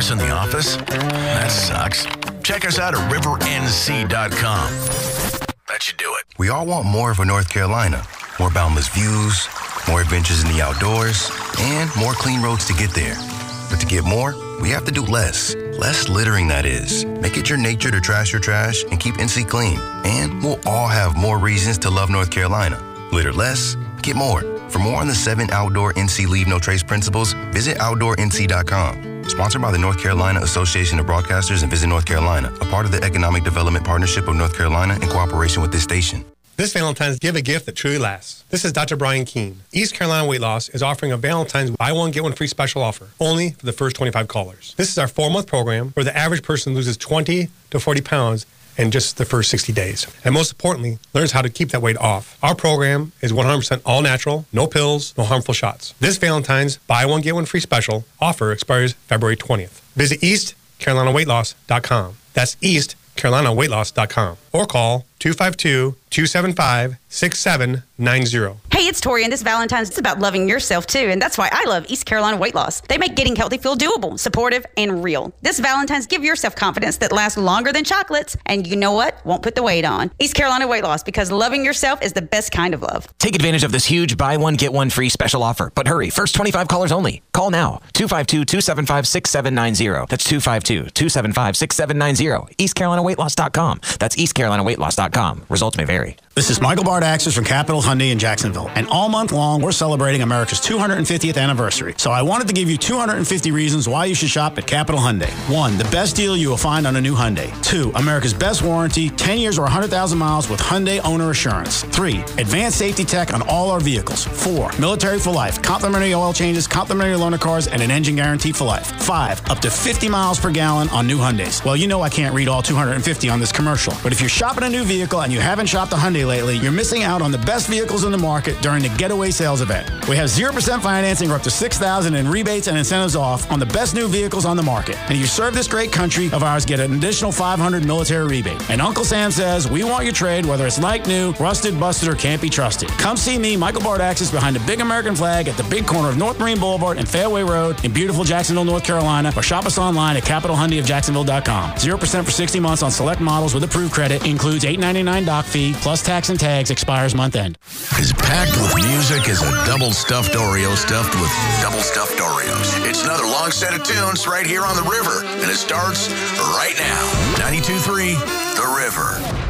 hours in the office? That sucks. Check us out at rivernc.com. That should do it. We all want more of a North Carolina. More boundless views, more adventures in the outdoors, and more clean roads to get there. But to get more, we have to do less. Less littering, that is. Make it your nature to trash your trash and keep NC clean. And we'll all have more reasons to love North Carolina. Litter less, get more. For more on the 7 outdoor NC Leave No Trace principles, visit OutdoorNC.com. Sponsored by the North Carolina Association of Broadcasters and Visit North Carolina, a part of the Economic Development Partnership of North Carolina in cooperation with this station. This Valentine's, give a gift that truly lasts. This is Dr. Brian Keene. East Carolina Weight Loss is offering a Valentine's buy one, get one free special offer, only for the first 25 callers. This is our 4-month program where the average person loses 20 to 40 pounds in just the first 60 days. And most importantly, learns how to keep that weight off. Our program is 100% all natural, no pills, no harmful shots. This Valentine's buy one, get one free special offer expires February 20th. Visit EastCarolinaWeightLoss.com. That's EastCarolinaWeightLoss.com. Or call 252-275-6790. Hey, it's Tori, and this Valentine's is about loving yourself, too, and that's why I love East Carolina Weight Loss. They make getting healthy feel doable, supportive, and real. This Valentine's, give yourself confidence that lasts longer than chocolates, and you know what? Won't put the weight on. East Carolina Weight Loss, because loving yourself is the best kind of love. Take advantage of this huge buy one, get one free special offer. But hurry, first 25 callers only. Call now, 252-275-6790. That's 252-275-6790. EastCarolinaWeightLoss.com. That's EastCarolinaWeightLoss.com. Results may vary. This is Michael Bardaxis from Capital Hyundai in Jacksonville. And all month long, we're celebrating America's 250th anniversary. So I wanted to give you 250 reasons why you should shop at Capital Hyundai. 1, the best deal you will find on a new Hyundai. 2, America's best warranty, 10 years or 100,000 miles with Hyundai Owner Assurance. 3, advanced safety tech on all our vehicles. 4, military for life, complimentary oil changes, complimentary loaner cars, and an engine guarantee for life. 5, up to 50 miles per gallon on new Hyundais. Well, you know I can't read all 250 on this commercial. But if you're shopping a new vehicle and you haven't shopped a Hyundai lately, you're missing out on the best vehicles in the market during the Getaway Sales event. We have 0% financing or up to $6,000 in rebates and incentives off on the best new vehicles on the market. And if you serve this great country of ours, get an additional $500 military rebate. And Uncle Sam says, we want your trade, whether it's like new, rusted, busted, or can't be trusted. Come see me, Michael Bardaxis, behind the big American flag at the big corner of North Marine Boulevard and Fairway Road in beautiful Jacksonville, North Carolina, or shop us online at CapitalHyundaiofJacksonville.com. 0% for 60 months on select models with approved credit, includes $8.99 doc fee, plus tax and tags, expires month end. As packed with music as a double stuffed Oreo stuffed with double stuffed Oreos. It's another long set of tunes right here on The River, and it starts right now. 92.3 The River.